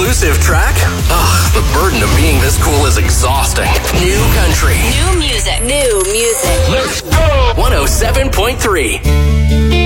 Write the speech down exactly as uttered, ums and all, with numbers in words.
exclusive track? Ugh, the burden of being this cool is exhausting. New country. New music. New music. Let's go! one oh seven point three.